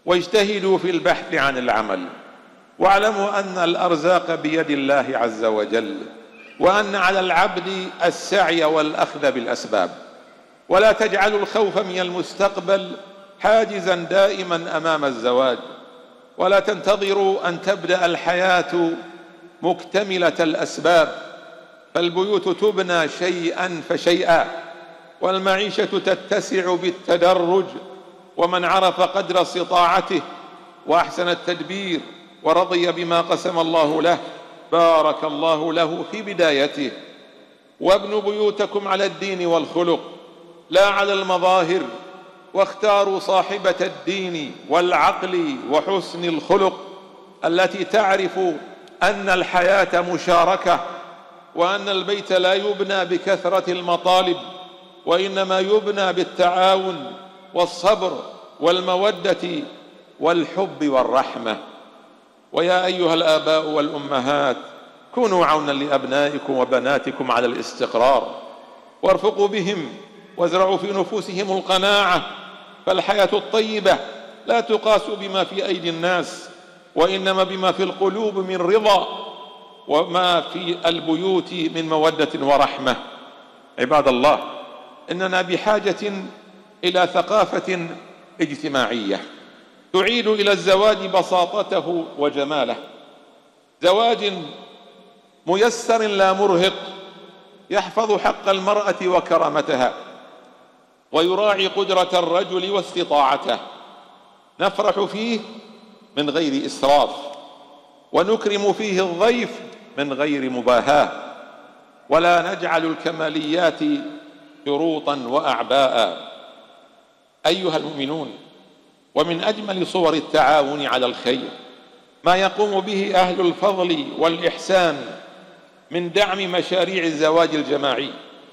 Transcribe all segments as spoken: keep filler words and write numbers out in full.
واجتهدوا في البحث عن العمل، واعلموا أن الأرزاق بيد الله عز وجل، وأن على العبد السعي والأخذ بالأسباب. ولا تجعلوا الخوف من المستقبل حاجزا دائما أمام الزواج، ولا تنتظروا أن تبدأ الحياة مكتملة الأسباب، فالبيوت تبنى شيئا فشيئا، والمعيشة تتسع بالتدرج. ومن عرف قدر استطاعته وأحسن التدبير ورضي بما قسم الله له بارك الله له في بدايته. وابنوا بيوتكم على الدين والخلق لا على المظاهر، واختاروا صاحبة الدين والعقل وحسن الخلق التي تعرف أن الحياة مشاركة، وأن البيت لا يبنى بكثرة المطالب، وإنما يبنى بالتعاون والصبر والمودة والحب والرحمة. ويا أيها الآباء والأمهات، كونوا عونا لأبنائكم وبناتكم على الاستقرار، وارفقوا بهم وازرعوا في نفوسهم القناعة، فالحياة الطيبة لا تقاس بما في أيدي الناس، وإنما بما في القلوب من رضا، وما في البيوت من مودة ورحمة. عباد الله، إننا بحاجة إلى ثقافة اجتماعية تعيد إلى الزواج بساطته وجماله، زواج ميسر لا مرهق يحفظ حق المرأة وكرامتها، ويراعي قدرة الرجل واستطاعته، نفرح فيه من غير إسراف، ونكرم فيه الضيف من غير مباهاة، ولا نجعل الكماليات شروطا وأعباء. أيها المؤمنون، ومن أجمل صور التعاون على الخير ما يقوم به أهل الفضل والإحسان من دعم مشاريع الزواج الجماعي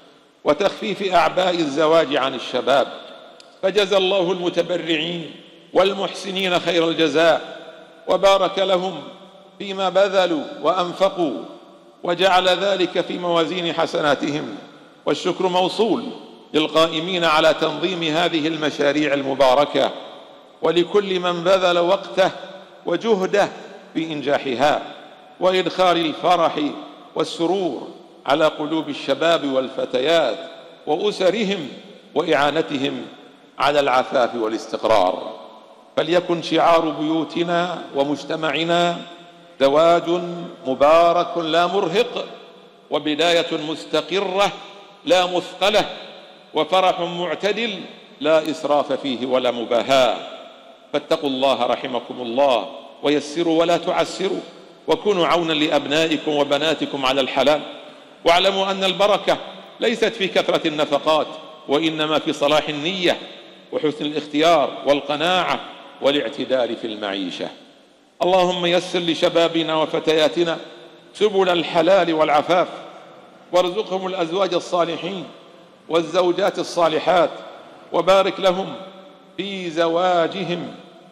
وتخفيف أعباء الزواج عن الشباب، فجزى الله المتبرعين والمحسنين خير الجزاء، وبارك لهم فيما بذلوا وأنفقوا، وجعل ذلك في موازين حسناتهم. والشكر موصول للقائمين على تنظيم هذه المشاريع المباركة، ولكل من بذل وقته وجهده في إنجاحها وإدخال الفرح والسرور على قلوب الشباب والفتيات وأسرهم، وإعانتهم على العفاف والاستقرار. فليكن شعار بيوتنا ومجتمعنا زواج مبارك لا مرهق، وبداية مستقرة لا مثقلة، وفرح معتدل لا إسراف فيه ولا مباهاة. فاتقوا الله رحمكم الله، ويسروا ولا تعسروا، وكونوا عونا لأبنائكم وبناتكم على الحلال. واعلموا أن البركة ليست في كثرة النفقات، وإنما في صلاح النية وحسن الاختيار والقناعة والاعتدال في المعيشة. اللهم يسر لشبابنا وفتياتنا سبل الحلال والعفاف، وارزقهم الأزواج الصالحين والزوجات الصالحات، وبارك لهم في زواجهم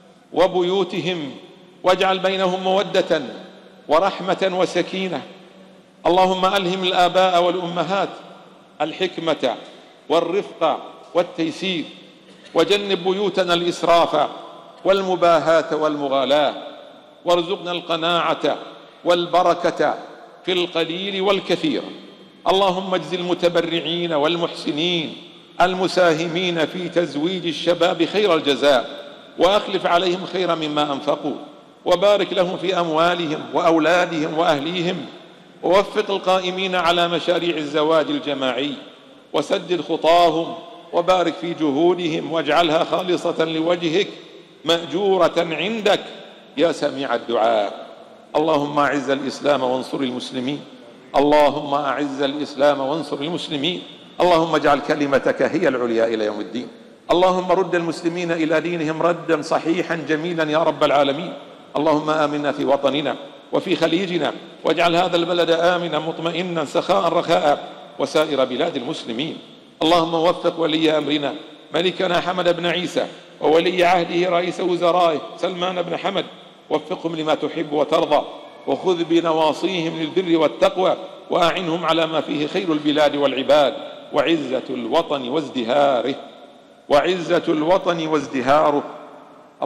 وبيوتهم، واجعل بينهم مودة ورحمة وسكينة. اللهم ألهم الآباء والأمهات الحكمة والرفق والتيسير، وجنب بيوتنا الإسراف والمباهاة والمغالاة، وارزقنا القناعة والبركة في القليل والكثير. اللهم اجز المتبرعين والمحسنين المساهمين في تزويج الشباب خير الجزاء، وأخلف عليهم خيرا مما أنفقوا، وبارك لهم في أموالهم وأولادهم وأهليهم، ووفق القائمين على مشاريع الزواج الجماعي، وسدد خطاهم، وبارك في جهودهم، واجعلها خالصة لوجهك مأجورة عندك يا سميع الدعاء. اللهم أعز الإسلام وانصر المسلمين، اللهم أعز الإسلام وانصر المسلمين، اللهم اجعل كلمتك هي العليا إلى يوم الدين. اللهم رد المسلمين إلى دينهم ردا صحيحا جميلا يا رب العالمين. اللهم آمنا في وطننا وفي خليجنا، واجعل هذا البلد آمنا مطمئنا سخاء رخاء، وسائر بلاد المسلمين. اللهم وفق ولي أمرنا ملكنا حمد بن عيسى، وولي عهده رئيس وزرائه سلمان بن حمد، وفقهم لما تحب وترضى، وخذ بنواصيهم للبر والتقوى، وأعنهم على ما فيه خير البلاد والعباد، وعزة الوطن وازدهاره وعزة الوطن وازدهاره